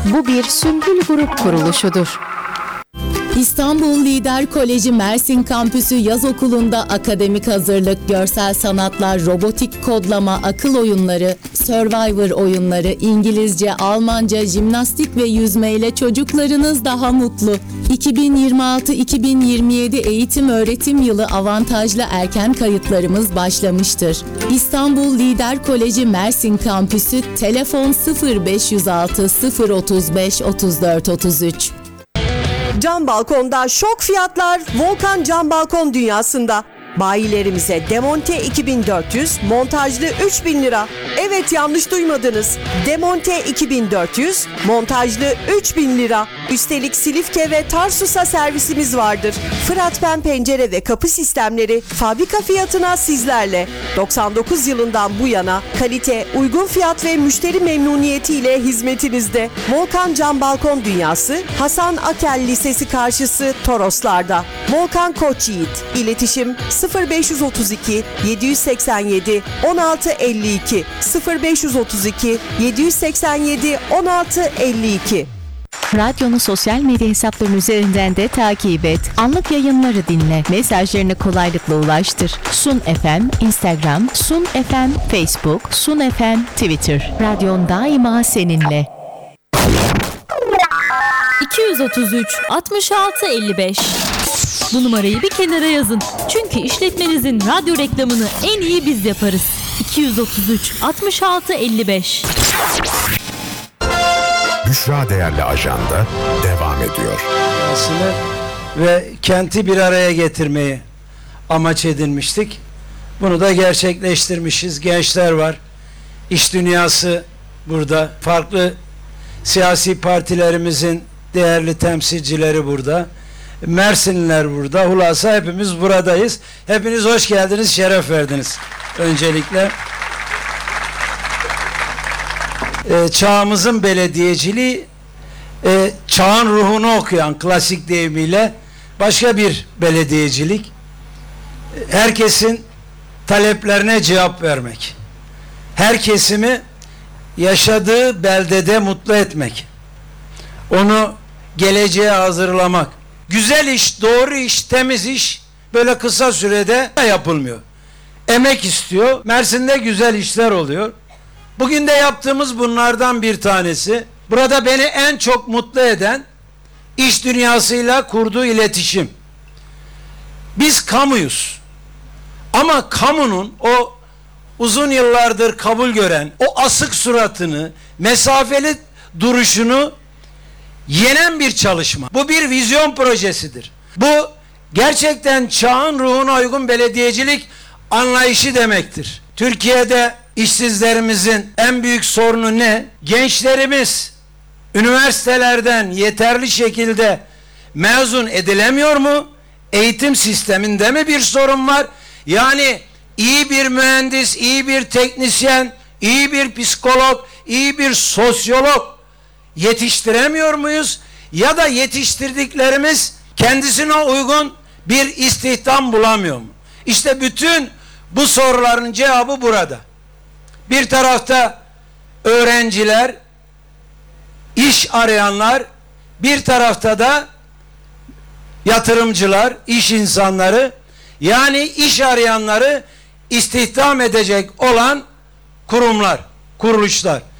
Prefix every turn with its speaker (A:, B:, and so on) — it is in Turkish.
A: Bu bir Sümbül Grup kuruluşudur.
B: İstanbul Lider Koleji Mersin Kampüsü Yaz Okulu'nda akademik hazırlık, görsel sanatlar, robotik kodlama, akıl oyunları, Survivor oyunları, İngilizce, Almanca, jimnastik ve yüzme ile çocuklarınız daha mutlu. 2026-2027 eğitim öğretim yılı avantajlı erken kayıtlarımız başlamıştır. İstanbul Lider Koleji Mersin Kampüsü, telefon 0506 035 34 33.
C: Cam balkonda şok fiyatlar Volkan Cam Balkon dünyasında. Bayilerimize demonte 2400, montajlı 3000 lira. Evet, yanlış duymadınız. Demonte 2400, montajlı 3000 lira. Üstelik Silifke ve Tarsus'a servisimiz vardır. Fıratpen pencere ve kapı sistemleri fabrika fiyatına sizlerle. 99 yılından bu yana kalite, uygun fiyat ve müşteri memnuniyetiyle hizmetinizde. Volkan Cam Balkon dünyası Hasan Akel Lisesi karşısı Toroslar'da. Volkan Koç Yiğit. İletişim 0532 787 1652 0532 787 1652.
A: Radyonu sosyal medya hesapları üzerinden de takip et. Anlık yayınları dinle. Mesajlarını kolaylıkla ulaştır. Sun FM, Instagram, Sun FM, Facebook, Sun FM, Twitter. Radyon daima seninle.
D: 233 66 55. Bu numarayı bir kenara yazın. Çünkü işletmenizin radyo reklamını en iyi biz yaparız. 233 66 55.
E: Büşra Değerli Ajanda devam ediyor.
F: Ve kenti bir araya getirmeyi amaç edinmiştik. Bunu da gerçekleştirmişiz. Gençler var. İş dünyası burada. Farklı siyasi partilerimizin değerli temsilcileri burada. Mersinliler burada. Hulasa hepimiz buradayız. Hepiniz hoş geldiniz, şeref verdiniz. Öncelikle çağımızın belediyeciliği çağın ruhunu okuyan, klasik deyimiyle başka bir belediyecilik. Herkesin taleplerine cevap vermek. Her kesimi yaşadığı beldede mutlu etmek. Onu geleceğe hazırlamak. Güzel iş, doğru iş, temiz iş böyle kısa sürede yapılmıyor. Emek istiyor. Mersin'de güzel işler oluyor. Bugün de yaptığımız bunlardan bir tanesi. Burada beni en çok mutlu eden iş dünyasıyla kurduğu iletişim. Biz kamuyuz. Ama kamunun o uzun yıllardır kabul gören o asık suratını, mesafeli duruşunu yenen bir çalışma. Bu bir vizyon projesidir. Bu gerçekten çağın ruhuna uygun belediyecilik anlayışı demektir. Türkiye'de işsizlerimizin en büyük sorunu ne? Gençlerimiz üniversitelerden yeterli şekilde mezun edilemiyor mu? Eğitim sisteminde mi bir sorun var? Yani iyi bir mühendis, iyi bir teknisyen, iyi bir psikolog, iyi bir sosyolog yetiştiremiyor muyuz? Ya da yetiştirdiklerimiz kendisine uygun bir istihdam bulamıyor mu? İşte bütün bu soruların cevabı burada. Bir tarafta öğrenciler, iş arayanlar, bir tarafta da yatırımcılar, iş insanları, yani iş arayanları istihdam edecek olan kurumlar, kuruluşlar.